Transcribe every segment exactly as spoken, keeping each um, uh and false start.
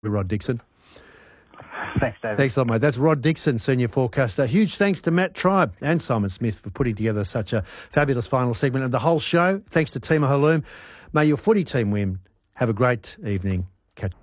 Rod Dixon. Thanks, David. Thanks a lot, mate. That's Rod Dixon, senior forecaster. Huge thanks to Matt Tribe and Simon Smith for putting together such a fabulous final segment of the whole show. Thanks to Tima Haloum. May your footy team win. Have a great evening. Catch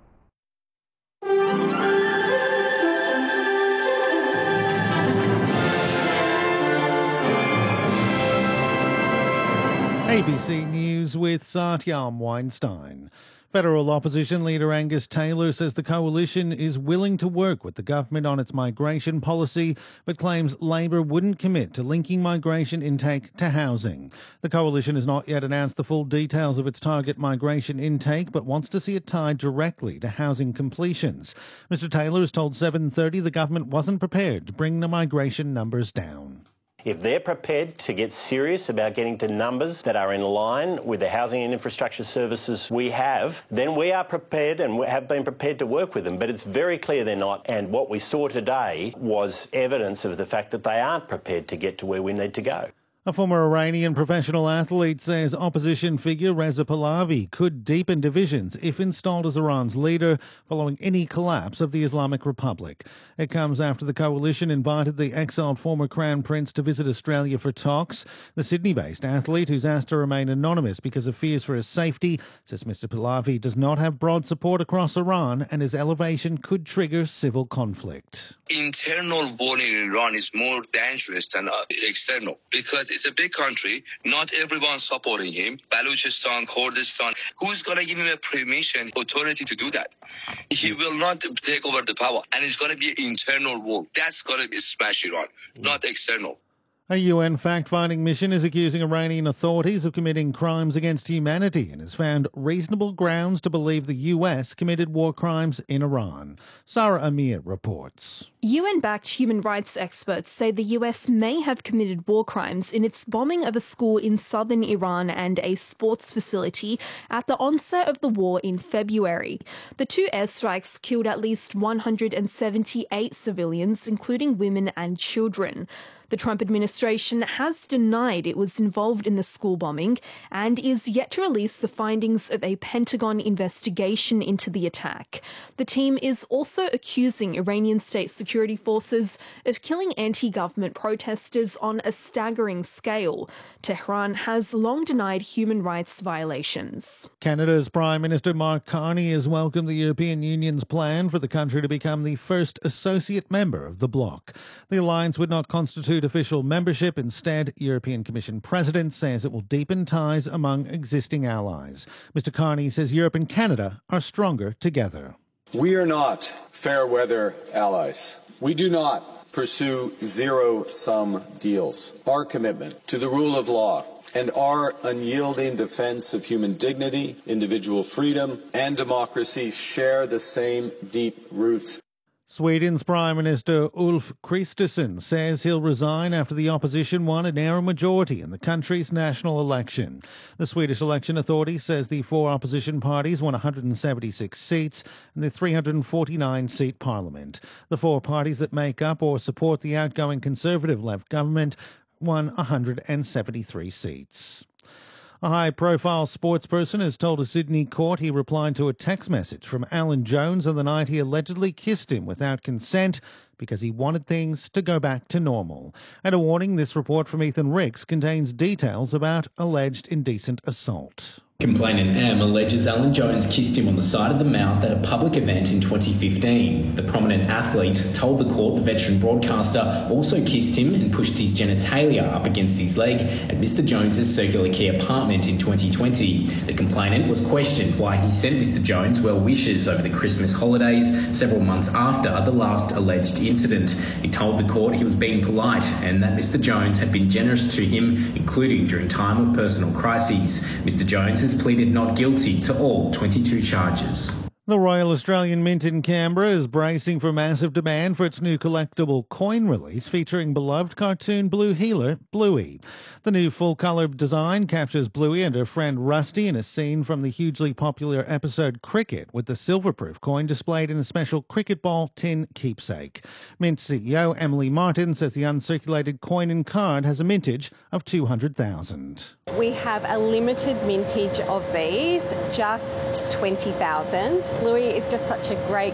A B C News with Satyam Weinstein. Federal Opposition Leader Angus Taylor says the coalition is willing to work with the government on its migration policy, but claims Labor wouldn't commit to linking migration intake to housing. The coalition has not yet announced the full details of its target migration intake, but wants to see it tied directly to housing completions. Mister Taylor has told seven thirty the government wasn't prepared to bring the migration numbers down. If they're prepared to get serious about getting to numbers that are in line with the housing and infrastructure services we have, then we are prepared and have been prepared to work with them. But it's very clear they're not. And what we saw today was evidence of the fact that they aren't prepared to get to where we need to go. A former Iranian professional athlete says opposition figure Reza Pahlavi could deepen divisions if installed as Iran's leader following any collapse of the Islamic Republic. It comes after the coalition invited the exiled former Crown Prince to visit Australia for talks. The Sydney-based athlete, who's asked to remain anonymous because of fears for his safety, says Mister Pahlavi does not have broad support across Iran and his elevation could trigger civil conflict. Internal war in Iran is more dangerous than external because it's a big country. Not everyone's supporting him. Balochistan, Kurdistan. Who's going to give him a permission, authority to do that? He will not take over the power. And it's going to be an internal war. That's going to be smash Iran, not external. A U N fact-finding mission is accusing Iranian authorities of committing crimes against humanity and has found reasonable grounds to believe the U S committed war crimes in Iran. Sarah Amir reports. U N-backed human rights experts say the U S may have committed war crimes in its bombing of a school in southern Iran and a sports facility at the onset of the war in February. The two airstrikes killed at least one hundred seventy-eight civilians, including women and children. The Trump administration has denied it was involved in the school bombing and is yet to release the findings of a Pentagon investigation into the attack. The team is also accusing Iranian state security forces of killing anti-government protesters on a staggering scale. Tehran has long denied human rights violations. Canada's Prime Minister Mark Carney has welcomed the European Union's plan for the country to become the first associate member of the bloc. The alliance would not constitute official membership. Instead, European Commission President says it will deepen ties among existing allies. Mister Carney says Europe and Canada are stronger together. We are not fair-weather allies. We do not pursue zero-sum deals. Our commitment to the rule of law and our unyielding defense of human dignity, individual freedom, and democracy share the same deep roots. Sweden's Prime Minister Ulf Kristersson says he'll resign after the opposition won a narrow majority in the country's national election. The Swedish Election Authority says the four opposition parties won one hundred seventy-six seats in the three hundred forty-nine seat parliament. The four parties that make up or support the outgoing Conservative-left government won one hundred seventy-three seats. A high-profile sportsperson has told a Sydney court he replied to a text message from Alan Jones on the night he allegedly kissed him without consent because he wanted things to go back to normal. And a warning, this report from Ethan Ricks contains details about alleged indecent assault. Complainant M alleges Alan Jones kissed him on the side of the mouth at a public event in twenty fifteen. The prominent athlete told the court the veteran broadcaster also kissed him and pushed his genitalia up against his leg at Mister Jones's Circular Quay apartment in twenty twenty. The complainant was questioned why he sent Mister Jones well wishes over the Christmas holidays several months after the last alleged incident. He told the court he was being polite and that Mister Jones had been generous to him, including during time of personal crises. Mister Jones has pleaded not guilty to all twenty-two charges. The Royal Australian Mint in Canberra is bracing for massive demand for its new collectible coin release featuring beloved cartoon blue healer Bluey. The new full-colour design captures Bluey and her friend Rusty in a scene from the hugely popular episode Cricket, with the silver-proof coin displayed in a special cricket ball tin keepsake. Mint C E O Emily Martin says the uncirculated coin and card has a mintage of two hundred thousand. We have a limited mintage of these, just twenty thousand. Bluey is just such a great